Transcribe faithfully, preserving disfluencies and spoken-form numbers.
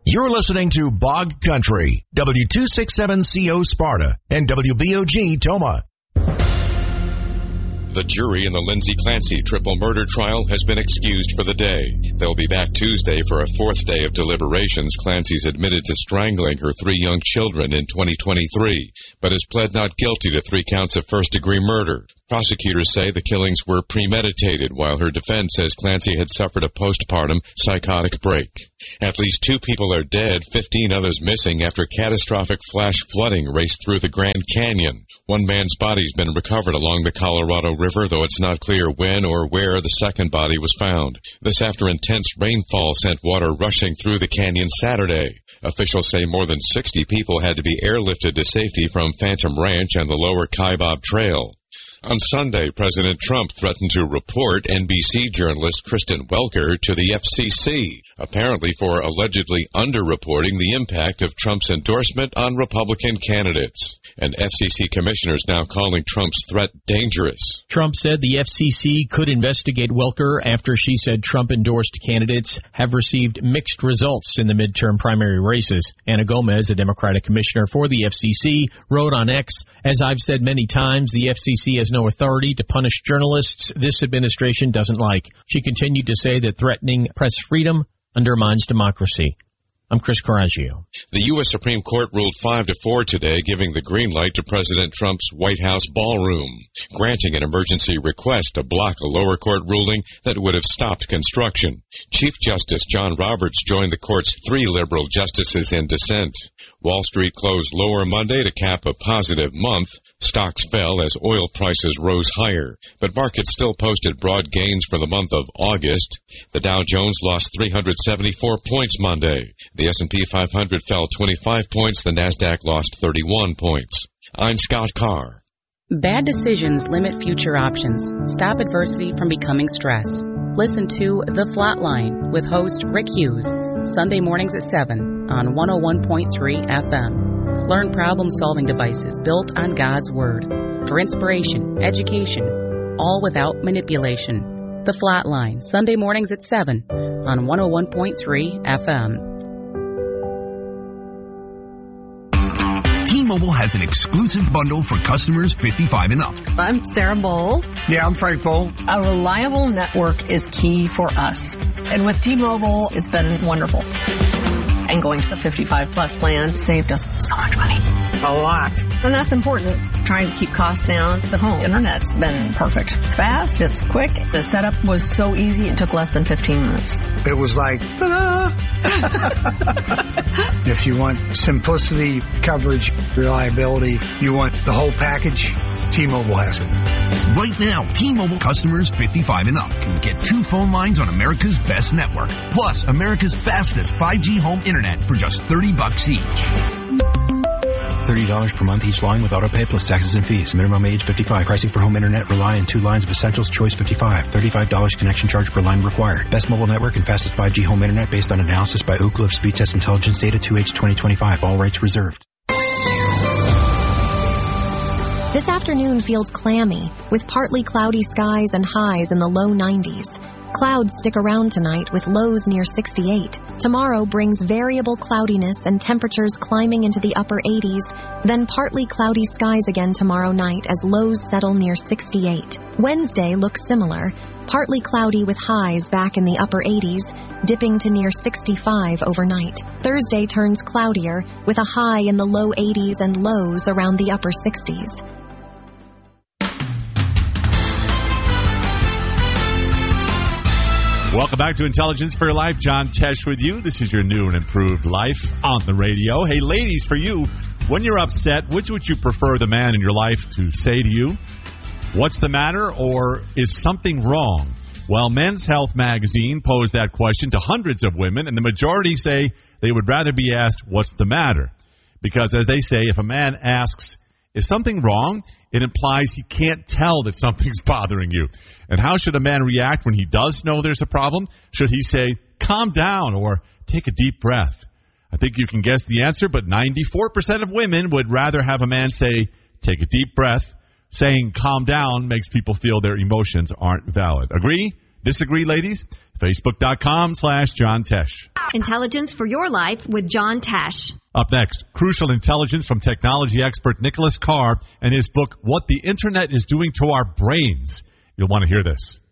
You're listening to Bog Country, W two sixty-seven C O Sparta and W B O G Toma. The jury in the Lindsay Clancy triple murder trial has been excused for the day. They'll be back Tuesday for a fourth day of deliberations. Clancy's admitted to strangling her three young children in twenty twenty-three, but has pled not guilty to three counts of first-degree murder. Prosecutors say the killings were premeditated, while her defense says Clancy had suffered a postpartum psychotic break. At least two people are dead, fifteen others missing after catastrophic flash flooding raced through the Grand Canyon. One man's body's been recovered along the Colorado River, though it's not clear when or where the second body was found. This after intense rainfall sent water rushing through the canyon Saturday. Officials say more than sixty people had to be airlifted to safety from Phantom Ranch and the lower Kaibab Trail. On Sunday, President Trump threatened to report N B C journalist Kristen Welker to the F C C, apparently for allegedly underreporting the impact of Trump's endorsement on Republican candidates. And F C C commissioners now calling Trump's threat dangerous. Trump said the F C C could investigate Welker after she said Trump-endorsed candidates have received mixed results in the midterm primary races. Anna Gomez, a Democratic commissioner for the F C C, wrote on X, "As I've said many times, the F C C has no authority to punish journalists this administration doesn't like." She continued to say that threatening press freedom undermines democracy. I'm Chris Coraggio. The U S Supreme Court ruled five to four today, giving the green light to President Trump's White House ballroom, granting an emergency request to block a lower court ruling that would have stopped construction. Chief Justice John Roberts joined the court's three liberal justices in dissent. Wall Street closed lower Monday to cap a positive month. Stocks fell as oil prices rose higher, but markets still posted broad gains for the month of August. The Dow Jones lost three hundred seventy-four points Monday. The S and P five hundred fell twenty-five points. The Nasdaq lost thirty-one points. I'm Scott Carr. Bad decisions limit future options. Stop adversity from becoming stress. Listen to The Flatline with host Rick Hughes, Sunday mornings at seven on one oh one point three F M. Learn problem-solving devices built on God's Word for inspiration, education, all without manipulation. The Flatline, Sunday mornings at seven on one oh one point three F M. T-Mobile has an exclusive bundle for customers fifty-five and up. I'm Sarah Bowl. Yeah, I'm Frank Bowl. A reliable network is key for us. And with T-Mobile, it's been wonderful. And going to the fifty-five plus plan saved us so much money. A lot. And that's important. Trying to keep costs down. The home internet's been perfect. It's fast. It's quick. The setup was so easy. It took less than fifteen minutes. It was like, ta-da! If you want simplicity, coverage, reliability, you want the whole package, T-Mobile has it. Right now, T-Mobile customers fifty-five and up can get two phone lines on America's best network, plus America's fastest five G home internet for just thirty bucks each. thirty dollars per month each line with autopay plus taxes and fees. Minimum age fifty-five. Pricing for home internet rely on two lines of Essentials Choice fifty-five. thirty-five dollars connection charge per line required. Best mobile network and fastest five G home internet based on analysis by Ookla of Speed Test Intelligence data two H twenty twenty-five. All rights reserved. This afternoon feels clammy, with partly cloudy skies and highs in the low nineties. Clouds stick around tonight with lows near sixty-eight. Tomorrow brings variable cloudiness and temperatures climbing into the upper eighties, then partly cloudy skies again tomorrow night as lows settle near sixty-eight. Wednesday looks similar, partly cloudy with highs back in the upper eighties, dipping to near sixty-five overnight. Thursday turns cloudier with a high in the low eighties and lows around the upper sixties. Welcome back to Intelligence for Your Life. John Tesh with you. This is your new and improved life on the radio. Hey, ladies, for you, when you're upset, which would you prefer the man in your life to say to you? What's the matter, or is something wrong? Well, Men's Health magazine posed that question to hundreds of women, and the majority say they would rather be asked, what's the matter? Because, as they say, if a man asks, is something wrong? It implies he can't tell that something's bothering you. And how should a man react when he does know there's a problem? Should he say, calm down, or take a deep breath? I think you can guess the answer, but ninety-four percent of women would rather have a man say, take a deep breath. Saying calm down makes people feel their emotions aren't valid. Agree? Disagree, ladies? Facebook.com slash John Tesh. Intelligence for Your Life with John Tesh. Up next, crucial intelligence from technology expert Nicholas Carr and his book, What the Internet is Doing to Our Brains. You'll want to hear this.